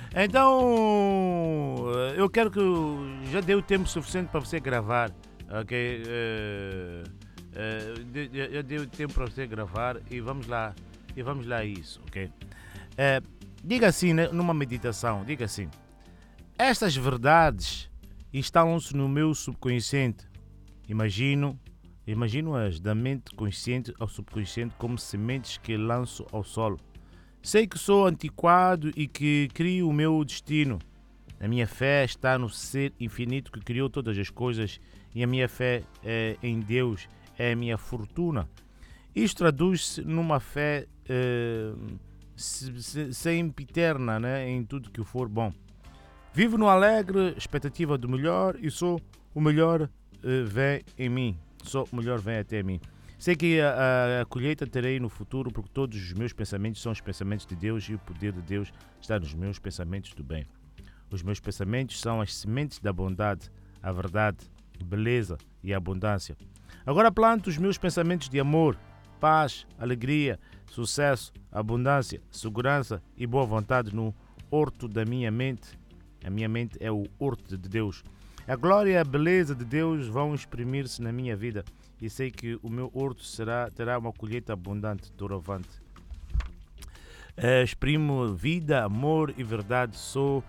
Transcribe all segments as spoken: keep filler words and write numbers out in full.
Então, eu quero que já deu tempo suficiente para você gravar, ok? Uh, uh, já deu tempo para você gravar e vamos lá, e vamos lá a isso, ok? Uh, diga assim, né, numa meditação, diga assim: estas verdades instalam-se no meu subconsciente. Imagino, imagino-as da mente consciente ao subconsciente como sementes que lanço ao solo. Sei que sou antiquado e que crio o meu destino. A minha fé está no ser infinito que criou todas as coisas e a minha fé é em Deus é a minha fortuna. Isto traduz-se numa fé eh, sempiterna, né, em tudo que for bom. Vivo no alegre expectativa do melhor e sou o melhor eh, vem em mim. Só o melhor vem até mim. Sei que a, a, a colheita terei no futuro porque todos os meus pensamentos são os pensamentos de Deus e o poder de Deus está nos meus pensamentos do bem. Os meus pensamentos são as sementes da bondade, a verdade, beleza e abundância. Agora planto os meus pensamentos de amor, paz, alegria, sucesso, abundância, segurança e boa vontade no horto da minha mente. A minha mente é o horto de Deus. A glória e a beleza de Deus vão exprimir-se na minha vida e sei que o meu horto será, terá uma colheita abundante, doravante. Uh, exprimo vida, amor e verdade. Sou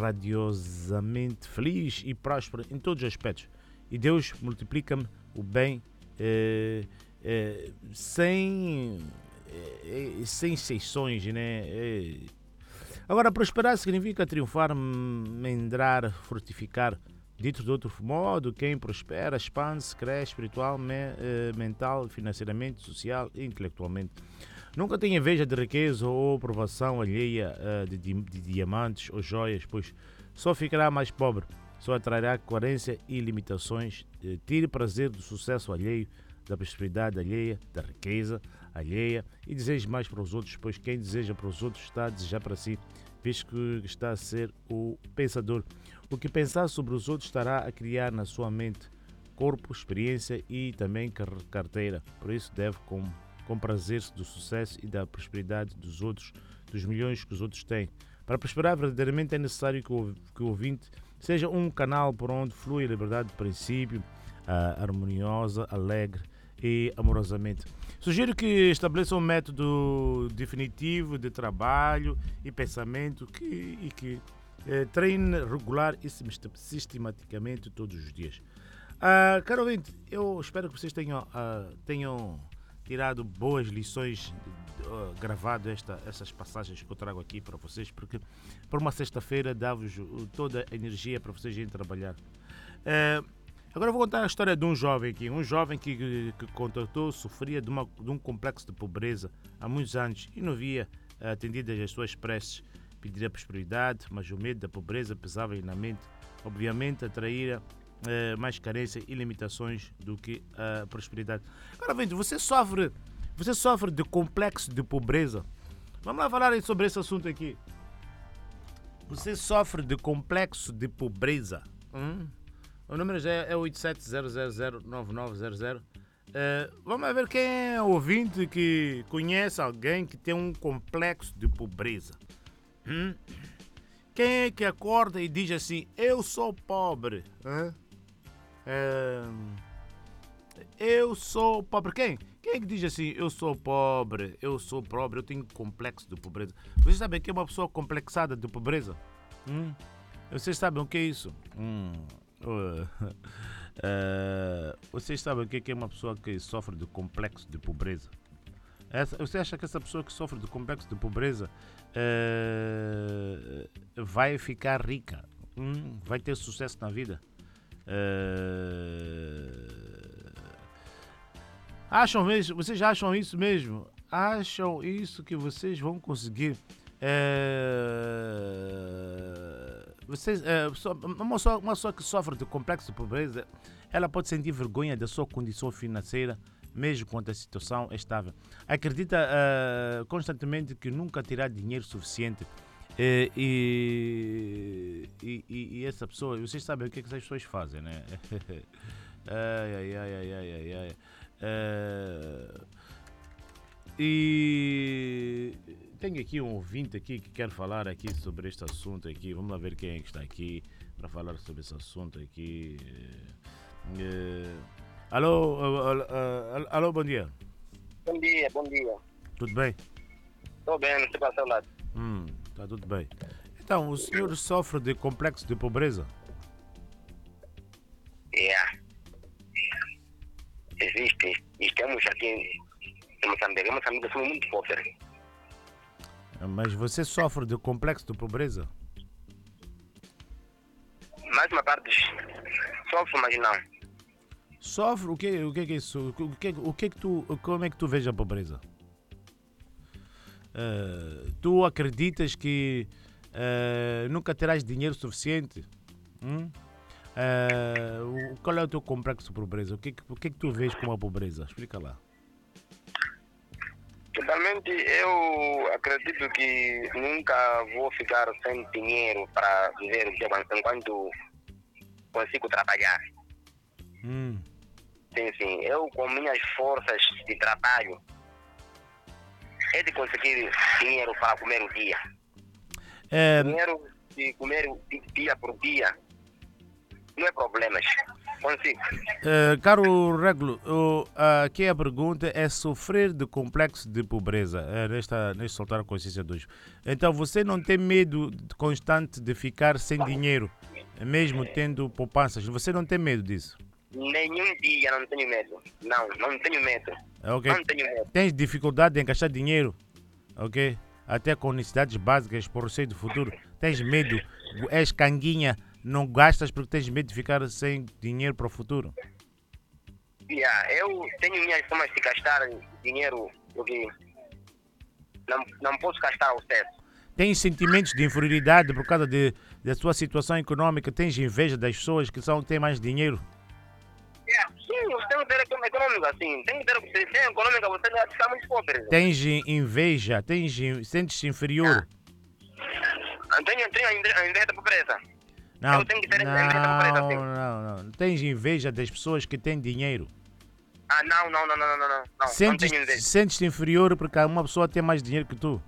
radiosamente feliz e próspero em todos os aspectos. E Deus multiplica-me o bem uh, uh, sem, uh, sem exceções, né? Uh. Agora, prosperar significa triunfar, mendrar, frutificar. Dito de outro modo, quem prospera expande-se, cresce espiritual, me, uh, mental, financeiramente, social e intelectualmente. Nunca tenha inveja de riqueza ou provação alheia uh, de, de, de diamantes ou joias, pois só ficará mais pobre, só atrairá carência e limitações. Uh, tire prazer do sucesso alheio, da prosperidade alheia, da riqueza alheia e deseje mais para os outros, pois quem deseja para os outros está a desejar para si, visto que está a ser o pensador. O que pensar sobre os outros estará a criar na sua mente, corpo, experiência e também carteira. Por isso deve com, comprazer-se do sucesso e da prosperidade dos outros, dos milhões que os outros têm. Para prosperar verdadeiramente é necessário que o, que o ouvinte seja um canal por onde flui a liberdade de princípio, uh, harmoniosa, alegre e amorosamente. Sugiro que estabeleça um método definitivo de trabalho e pensamento que, e que eh, treine regular e sistematicamente todos os dias. Uh, caro ouvinte, eu espero que vocês tenham, uh, tenham tirado boas lições, uh, gravado esta, essas passagens que eu trago aqui para vocês, porque por uma sexta-feira dá-vos toda a energia para vocês irem trabalhar. Uh, Agora vou contar a história de um jovem aqui, um jovem que, que, que contatou, sofria de, uma, de um complexo de pobreza há muitos anos e não via atendidas as suas preces, pediria prosperidade, mas o medo da pobreza pesava-lhe na mente, obviamente atraíra eh, mais carência e limitações do que a prosperidade. Agora, vem, você sofre, você sofre de complexo de pobreza? Vamos lá falar sobre esse assunto aqui. Você sofre de complexo de pobreza? Hum? O número já é oito sete zero zero zero nove nove zero zero. Uh, vamos ver quem é o ouvinte que conhece alguém que tem um complexo de pobreza. Hum? Quem é que acorda e diz assim: eu sou pobre? Uh, eu sou pobre. Quem? Quem é que diz assim: eu sou pobre, eu sou pobre, eu tenho complexo de pobreza? Vocês sabem o que é uma pessoa complexada de pobreza? Hum? Vocês sabem o que é isso? Hum. Uh, uh, vocês sabem o que é uma pessoa que sofre de complexo de pobreza? Essa, você acha que essa pessoa que sofre de complexo de pobreza uh, vai ficar rica? Hum, vai ter sucesso na vida? Uh, acham mesmo? Vocês acham isso mesmo? Acham isso que vocês vão conseguir? Uh, Vocês, é, uma, pessoa, uma pessoa que sofre de complexo de pobreza, ela pode sentir vergonha da sua condição financeira, mesmo quando a situação é estável. Acredita uh, constantemente que nunca terá dinheiro suficiente. Uh, e, e, e, e essa pessoa, vocês sabem o que, é que essas pessoas fazem, né? ai, ai, ai, ai, ai, ai, ai. Uh, e tenho aqui um ouvinte aqui que quer falar aqui sobre este assunto aqui. Vamos lá ver quem é que está aqui para falar sobre esse assunto aqui. É, alô, alô, alô, alô, bom dia. Bom dia, bom dia. Tudo bem? Estou bem, não sei para o seu lado. Hum, está tudo bem. Então, o senhor sofre de complexo de pobreza? Yeah. Existe. Estamos aqui em Moçambique. Em Moçambique somos muito pobres. Mas você sofre de complexo de pobreza? Mais uma parte sofre, mas não. Sofre? O que, o que é isso? O que, o que é que tu, como é que tu vês a pobreza? Uh, tu acreditas que uh, nunca terás dinheiro suficiente? Hum? Uh, qual é o teu complexo de pobreza? O que, o que é que tu vês como a pobreza? Explica lá. Totalmente, eu acredito que nunca vou ficar sem dinheiro para viver enquanto consigo trabalhar. Hum. Sim, sim. Eu, com minhas forças de trabalho, é de conseguir dinheiro para comer o dia. É... Dinheiro de comer dia por dia não é problema. Consigo. Uh, caro Regulo, uh, aqui a pergunta é sofrer de complexo de pobreza uh, nesta, neste soltar a consciência de hoje. Então você não tem medo de, constante de ficar sem dinheiro, mesmo tendo poupanças? Você não tem medo disso? Nenhum dia não tenho medo. Não, não tenho medo. Okay. Não tenho medo. Tens dificuldade de encaixar dinheiro? Ok? Até com necessidades básicas por receio do futuro. Tens medo? És canguinha? Não gastas porque tens medo de ficar sem dinheiro para o futuro? Yeah, eu tenho minhas formas de gastar dinheiro porque não, não posso gastar ao certo. Tens sentimentos de inferioridade por causa de, da sua situação econômica? Tens inveja das pessoas que são, têm mais dinheiro? Yeah, sim, eu tenho ter econômico assim. Tenho ter ter econômica, você vai ficar muito pobre. Tens inveja? Tens, sentes-te inferior? Yeah. Tenho, tenho a inveja da pobreza. Não, eu tenho que ter não, inveja da pobreza assim. Não, não. Tens inveja das pessoas que têm dinheiro? Ah, não, não, não, não, não, não. não Sentes, não tenho inveja. Sentes-te inferior porque uma pessoa tem mais dinheiro que tu?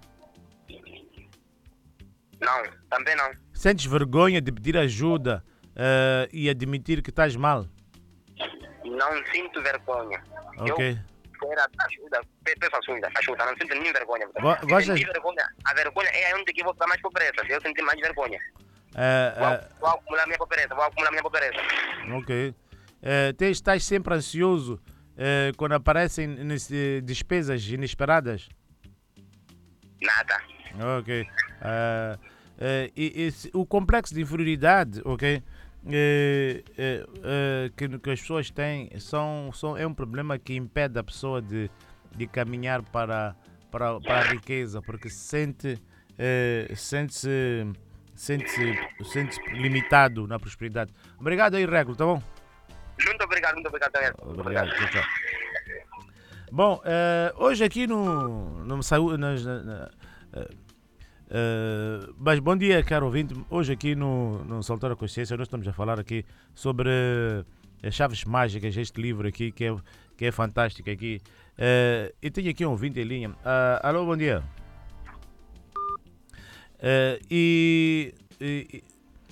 Não, também não. Sentes vergonha de pedir ajuda uh, e admitir que estás mal? Não sinto vergonha. Ok. Eu quero ajuda, peço ajuda, ajuda, não sinto nenhuma vergonha. Go gostas... vergonha. A vergonha é onde que eu vou ficar mais pobreza. Eu senti mais vergonha. Uh, vou, uh... vou acumular minha pobreza, vou acumular minha pobreza. Ok. Uh, tens, estás sempre ansioso uh, quando aparecem uh, despesas inesperadas? Nada. Ok. Uh, uh, e, e, o complexo de inferioridade, ok? Uh, uh, uh, que, que as pessoas têm são, são, é um problema que impede a pessoa de, de caminhar para, para, para a riqueza, porque sente, uh, sente-se sente-se sente limitado na prosperidade. Obrigado aí, Regulo, tá bom? Muito obrigado, muito obrigado também. Obrigado, tchau, tchau. Bom, uh, hoje aqui no, no saiu nas, na, na, uh, Uh, mas bom dia, caro ouvinte. Hoje aqui no, no Saltar a Consciência nós estamos a falar aqui sobre as chaves mágicas, este livro aqui que é, que é fantástico aqui. Uh, e tenho aqui um ouvinte em linha. Uh, alô, bom dia. Uh, e... e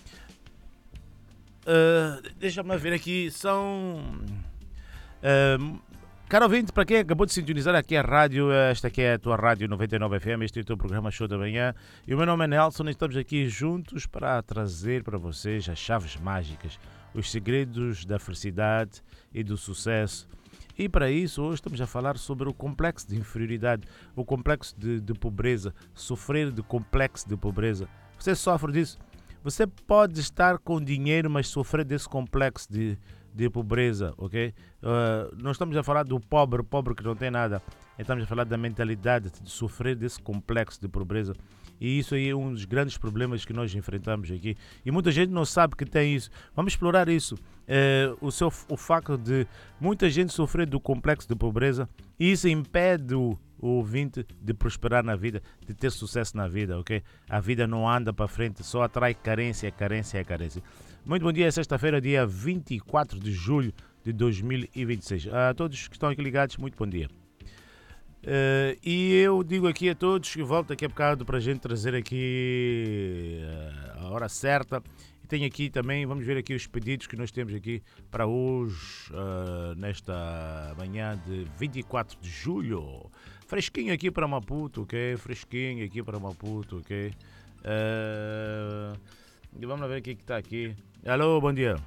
uh, deixa-me ver aqui, são... Uh, Caro ouvinte, para quem acabou de sintonizar aqui a rádio, esta aqui é a tua rádio noventa e nove F M, este é o teu programa Show da Manhã. E o meu nome é Nelson e estamos aqui juntos para trazer para vocês as chaves mágicas, os segredos da felicidade e do sucesso. E para isso, hoje estamos a falar sobre o complexo de inferioridade, o complexo de, de pobreza, sofrer de complexo de pobreza. Você sofre disso? Você pode estar com dinheiro, mas sofrer desse complexo de de pobreza, ok? Uh, nós estamos a falar do pobre, pobre que não tem nada. Estamos a falar da mentalidade de sofrer desse complexo de pobreza. E isso aí é um dos grandes problemas que nós enfrentamos aqui. E muita gente não sabe que tem isso. Vamos explorar isso. Uh, o, seu, o facto de muita gente sofrer do complexo de pobreza, e isso impede o, o ouvinte de prosperar na vida, de ter sucesso na vida, ok? A vida não anda para frente, só atrai carência, carência, carência. Muito bom dia, sexta-feira, dia vinte e quatro de julho de dois mil e vinte e seis. A todos que estão aqui ligados, muito bom dia. Uh, e eu digo aqui a todos que volto aqui a bocado para a gente trazer aqui uh, a hora certa. E tenho aqui também, vamos ver aqui os pedidos que nós temos aqui para hoje, uh, nesta manhã de vinte e quatro de julho. Fresquinho aqui para Maputo, ok? Fresquinho aqui para Maputo, ok? Uh, e vamos ver o que está aqui. Alô, bom dia.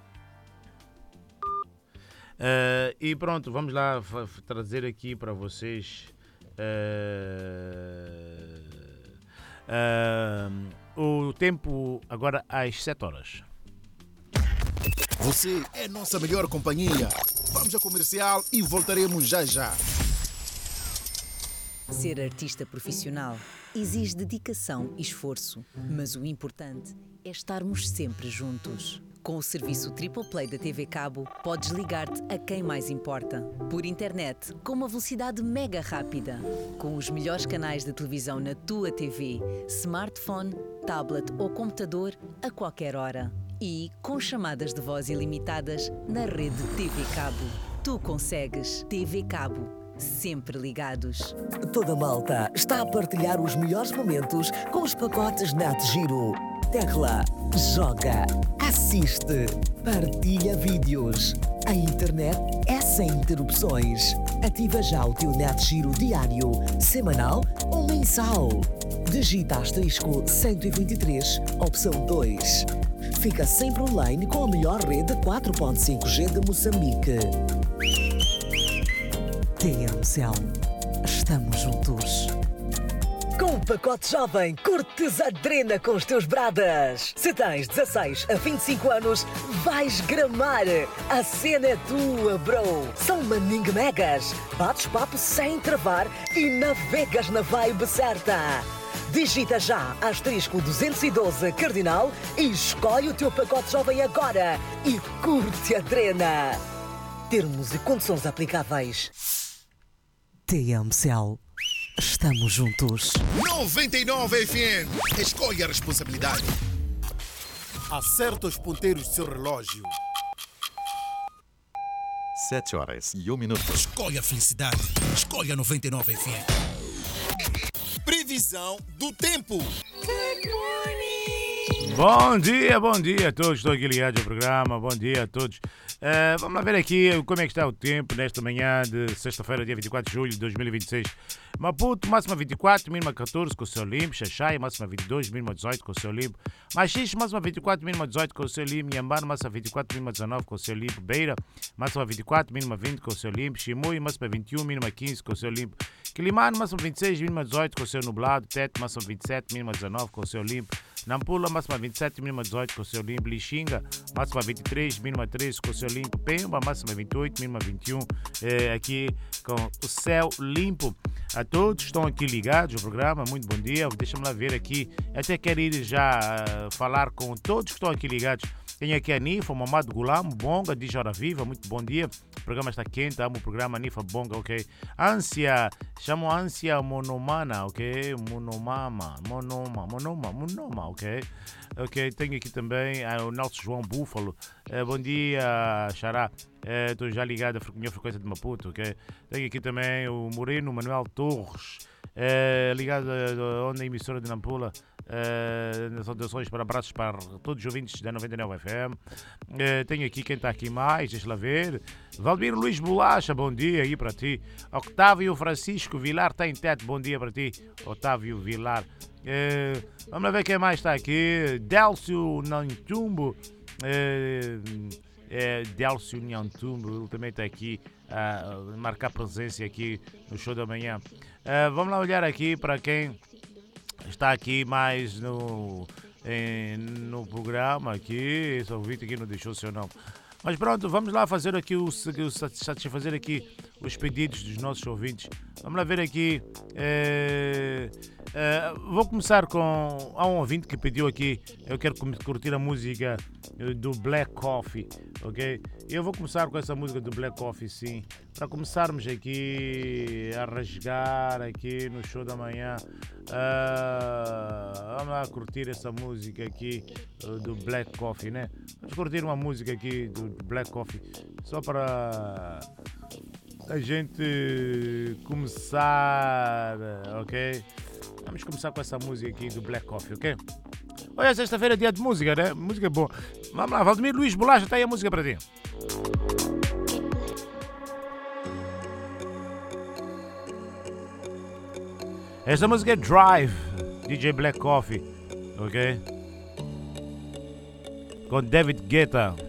Uh, e pronto, vamos lá f- f- trazer aqui para vocês uh, uh, o tempo agora às sete horas. Você é nossa melhor companhia. Vamos ao comercial e voltaremos já já. Ser artista profissional exige dedicação e esforço, mas o importante é estarmos sempre juntos. Com o serviço Triple Play da T V Cabo, podes ligar-te a quem mais importa. Por internet, com uma velocidade mega rápida. Com os melhores canais de televisão na tua T V, smartphone, tablet ou computador, a qualquer hora. E com chamadas de voz ilimitadas na rede T V Cabo. Tu consegues. T V Cabo. Sempre ligados. Toda a malta está a partilhar os melhores momentos com os pacotes Net Giro. Tecla, joga, assiste, partilha vídeos. A internet é sem interrupções. Ativa já o teu Net Giro diário, semanal ou mensal. Digita asterisco cento e vinte e três, opção dois. Fica sempre online com a melhor rede quatro ponto cinco G de Moçambique. T M Cell. Estamos juntos. Com o pacote jovem, curtes a drena com os teus bradas. Se tens dezasseis a vinte e cinco anos, vais gramar. A cena é tua, bro. São maningue megas. Bates papo sem travar e navegas na vibe certa. Digita já asterisco duzentos e doze cardinal e escolhe o teu pacote jovem agora. E curte a drena. Termos e condições aplicáveis. T M Cell. Estamos juntos. noventa e nove F M. Escolha a responsabilidade. Acerta os ponteiros do seu relógio. Sete horas e um minuto. Escolha a felicidade. Escolha noventa e nove F M. Previsão do tempo. Bom dia, bom dia a todos. Estou aqui ligado ao programa. Bom dia a todos. Uh, vamos lá ver aqui como é que está o tempo nesta manhã de sexta-feira, dia vinte e quatro de julho de dois mil e vinte e seis. Maputo, máxima vinte e quatro, mínima catorze com o céu limpo. Xaxai, máxima vinte e dois, mínima dezoito com o céu limpo. Machixe, máxima vinte e quatro, mínima dezoito com o céu limpo. Nhambano, máxima vinte e quatro, mínima dezanove com o céu limpo. Beira, máxima vinte e quatro, mínima vinte com o céu limpo. Chimui, máxima vinte e um, mínima quinze com o céu limpo. Quilimano, máxima vinte e seis, mínima dezoito com o céu nublado. Tete, máxima vinte e sete, mínima dezanove com o céu limpo. Nampula, máxima vinte e sete, mínima dezoito com o céu limpo. Lixinga, máxima vinte e três, mínima treze com o céu limpo. Pemba, máxima vinte e oito, mínima vinte e um, eh, aqui com o céu limpo. A todos que estão aqui ligados ao programa, muito bom dia. Deixa-me lá ver aqui. Até quero ir já uh, falar com todos que estão aqui ligados. Tenho aqui a Nifa, o Mamado Gulamo, Bonga, diz Hora Viva, muito bom dia. O programa está quente, amo o programa Nifa Bonga, ok. Ânsia, chamo Ânsia Monomana, ok. Monomama, Monoma, Monoma, Monoma, ok. Ok, tenho aqui também uh, o Nelson João Búfalo. Uh, bom dia, Xará. Estou uh, já ligado à minha frequência de Maputo, ok. Tenho aqui também o Moreno Manuel Torres, uh, ligado a onde a emissora de Nampula. Uh, saudações para abraços para todos os ouvintes da noventa e nove F M. Uh, tenho aqui quem está aqui mais, deixa lá ver. Valmir Luís Bolacha, bom dia aí para ti. Octávio Francisco Vilar está em teto, bom dia para ti, Otávio Vilar. Uh, vamos lá ver quem mais está aqui. Délcio Nantumbo. Uh, é, Délcio Nhantumbo, ele também está aqui a uh, marcar presença aqui no show da manhã. Uh, vamos lá olhar aqui para quem está aqui mais no, em, no programa aqui. Esse ouvinte aqui não deixou o seu nome. Mas pronto, vamos lá fazer aqui o, satisfazer aqui os pedidos dos nossos ouvintes. Vamos lá ver aqui. É, é, vou começar com. Há um ouvinte que pediu aqui. Eu quero curtir a música do Black Coffee, ok? Eu vou começar com essa música do Black Coffee, sim. Para começarmos aqui a rasgar aqui no show da manhã. Uh, vamos lá curtir essa música aqui uh, do Black Coffee, né? Vamos curtir uma música aqui do Black Coffee só para a gente começar, ok? Vamos começar com essa música aqui do Black Coffee, ok? Hoje é sexta-feira, dia de música, né? Música é boa. Vamos lá, Valdemir Luís Bolacha, tá aí a música para ti. Esta música é Drive, D J Black Coffee, ok? Com David Guetta.